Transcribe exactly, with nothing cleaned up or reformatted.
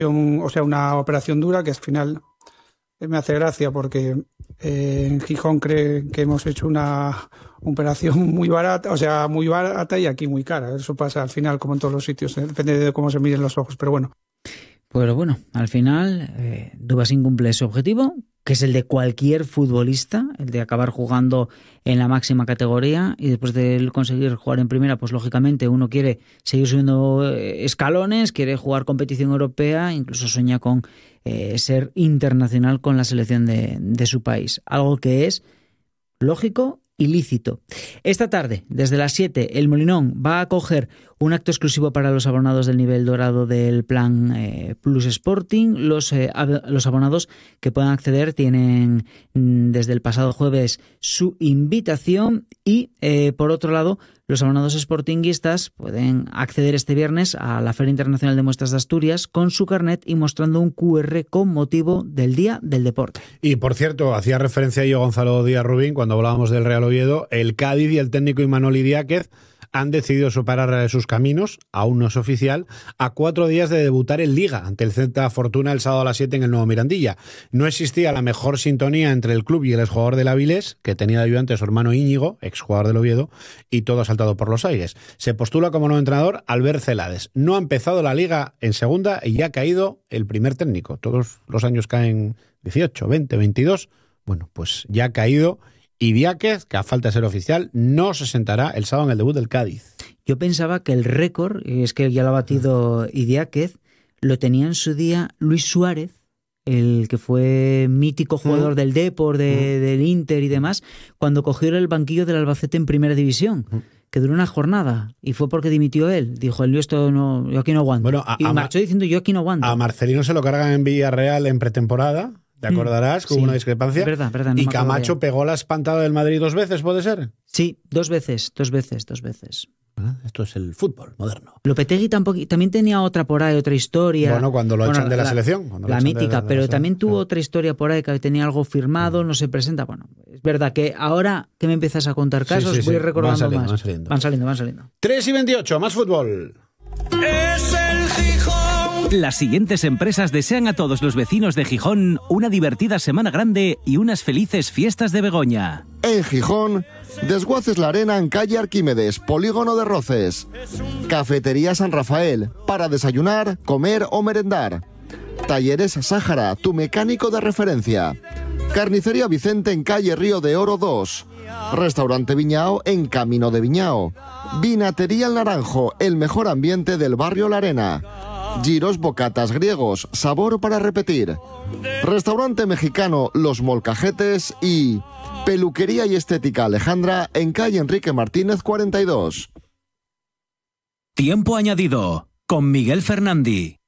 o sea, una operación dura que al final me hace gracia porque eh, en Gijón cree que hemos hecho una operación muy barata, o sea, muy barata y aquí muy cara. Eso pasa al final como en todos los sitios, ¿eh? Depende de cómo se miren los ojos, pero bueno. Pero bueno, al final eh, Dubasín cumple ese objetivo, que es el de cualquier futbolista, el de acabar jugando en la máxima categoría, y después de conseguir jugar en primera, pues lógicamente uno quiere seguir subiendo escalones, quiere jugar competición europea, incluso sueña con eh, ser internacional con la selección de, de su país, algo que es lógico y lícito. Esta tarde, desde las siete, el Molinón va a acoger un acto exclusivo para los abonados del nivel dorado del plan eh, Plus Sporting. Los, eh, ab- los abonados que puedan acceder tienen mm, desde el pasado jueves su invitación y, eh, por otro lado, los abonados sportinguistas pueden acceder este viernes a la Feria Internacional de Muestras de Asturias con su carnet y mostrando un cu erre con motivo del Día del Deporte. Y, por cierto, hacía referencia yo Gonzalo Díaz Rubín cuando hablábamos del Real Oviedo. El Cádiz y el técnico Imanol Idiáquez han decidido separar sus caminos, aún no es oficial, a cuatro días de debutar en Liga, ante el Celta Fortuna el sábado a las siete en el Nuevo Mirandilla. No existía la mejor sintonía entre el club y el exjugador del Avilés, que tenía de ayudante a su hermano Íñigo, exjugador del Oviedo, y todo ha saltado por los aires. Se postula como nuevo entrenador Albert Celades. No ha empezado la Liga en segunda y ya ha caído el primer técnico. Todos los años caen dieciocho, veinte, veintidós. Bueno, pues ya ha caído Idiáquez, que a falta de ser oficial, no se sentará el sábado en el debut del Cádiz. Yo pensaba que el récord, y es que ya lo ha batido Idiáquez, lo tenía en su día Luis Suárez, el que fue mítico jugador mm. del Depor, de, mm. del Inter y demás, cuando cogió el banquillo del Albacete en Primera División, mm. que duró una jornada, y fue porque dimitió él. Dijo, yo, esto no, yo aquí no aguanto. Bueno, a, y a marchó Mar- diciendo, yo aquí no aguanto. A Marcelino se lo cargan en Villarreal en pretemporada. ¿Te acordarás? Que hubo sí, una discrepancia. Verdad, verdad, no y me Camacho acordaría. pegó la espantada del Madrid dos veces, ¿puede ser? Sí, dos veces, dos veces, dos veces. Ah, esto es el fútbol moderno. Lopetegui tampoco, también tenía otra por ahí, otra historia. Bueno, cuando lo bueno, echan de la, la selección. Cuando la lo echan mítica, de la, de pero la también tuvo sí. otra historia por ahí que tenía algo firmado, no se presenta. Bueno, es verdad que ahora que me empiezas a contar casos, sí, sí, voy sí. recordando van saliendo, más. Van saliendo. van saliendo, van saliendo. tres y veintiocho, más fútbol. Es el Gijón. Las siguientes empresas desean a todos los vecinos de Gijón una divertida Semana Grande y unas felices fiestas de Begoña. En Gijón, Desguaces La Arena en calle Arquímedes, Polígono de Roces. Cafetería San Rafael, para desayunar, comer o merendar. Talleres Sáhara, tu mecánico de referencia. Carnicería Vicente en calle Río de Oro dos. Restaurante Viñao en Camino de Viñao. Vinatería El Naranjo, el mejor ambiente del barrio La Arena. Giros Bocatas Griegos, sabor para repetir. Restaurante mexicano Los Molcajetes y Peluquería y Estética Alejandra en calle Enrique Martínez cuarenta y dos. Tiempo añadido con Miguel Fernandi.